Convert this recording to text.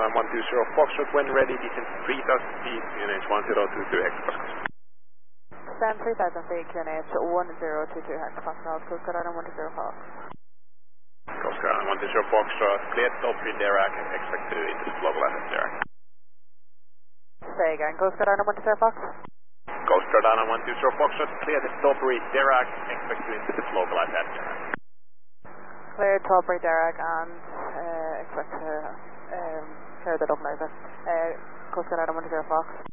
Island 120 Foxtrot, when ready, descend 3000 feet, QNH 1022 Hexapasscal. Stand 3000 feet, QNH 1022 Hexapasscal, Coast Guard Island 120 Fox. Coast Guard Island 120 Foxtrot, cleared top 3 Dirac, expect to into the global ascent Dirac. Say again, Coast Guard Island 120 Fox. Coast Guard Island 120 Foxtrot, cleared top 3 Dirac, expect to into the global ascent Dirac. Cleared top 3 Dirac and expect to clear the double over. Coast Guard Island 120 Fox.